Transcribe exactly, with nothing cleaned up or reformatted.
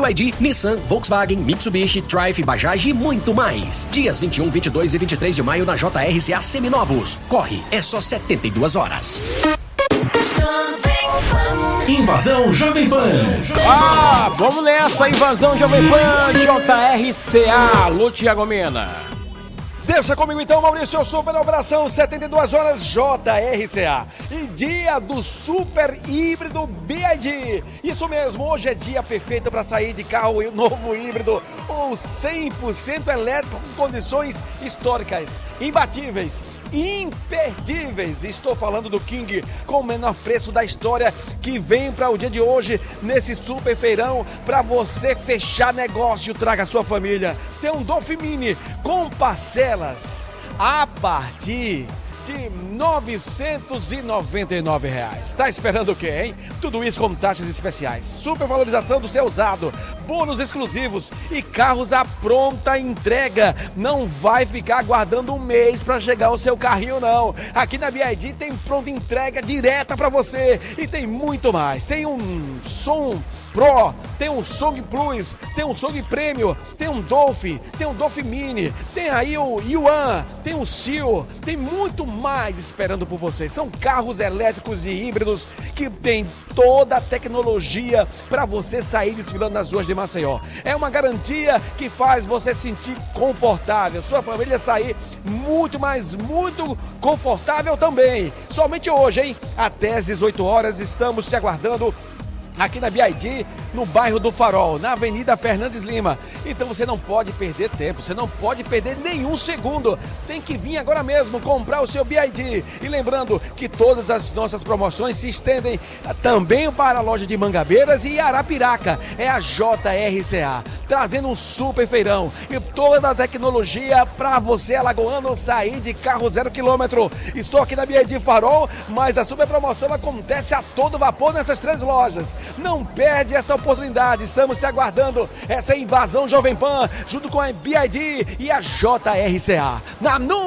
B Y D, Nissan, Volkswagen, Mitsubishi, Triumph, Bajaj e muito mais. Dias vinte e um, vinte e dois e vinte e três de maio na J R C A Seminovos. Corre, é só setenta e duas horas. Invasão Jovem Pan. Ah, vamos nessa, Invasão Jovem Pan, J R C A. Alô, Thiago Mena. Deixa comigo então, Maurício, Super Operação setenta e duas horas J R C A e dia do Super Híbrido B Y D. Isso mesmo, hoje é dia perfeito para sair de carro novo híbrido ou cem por cento elétrico com condições históricas, imbatíveis, imperdíveis. Estou falando do King com o menor preço da história que vem para o dia de hoje nesse super feirão para você fechar negócio, traga sua família. Tem um Dolphin Mini com parcelas a partir de novecentos e noventa e nove reais. Tá esperando o quê, hein? Tudo isso com taxas especiais, supervalorização do seu usado, bônus exclusivos e carros à pronta entrega. Não vai ficar aguardando um mês para chegar o seu carrinho, não. Aqui na B Y D tem pronta entrega direta para você e tem muito mais. Tem um som Pro, tem um Song Plus, tem um Song Premium, tem um Dolphin, tem um Dolphin Mini, tem aí o Yuan, tem o Seal, tem muito mais esperando por você. São carros elétricos e híbridos que tem toda a tecnologia para você sair desfilando nas ruas de Maceió. É uma garantia que faz você sentir confortável, sua família sair muito, mas muito confortável também. Somente hoje, hein? Até às dezoito horas estamos te aguardando aqui na B Y D, no bairro do Farol, na Avenida Fernandes Lima. Então você não pode perder tempo, você não pode perder nenhum segundo. Tem que vir agora mesmo comprar o seu B Y D. E lembrando que todas as nossas promoções se estendem também para a loja de Mangabeiras e Arapiraca. É a J R C A, trazendo um super feirão e toda a tecnologia para você, alagoano, sair de carro zero quilômetro. Estou aqui na B Y D Farol, mas a super promoção acontece a todo vapor nessas três lojas. Não perde essa oportunidade, estamos te aguardando. Essa é a Invasão Jovem Pan, junto com a B Y D e a J R C A. Na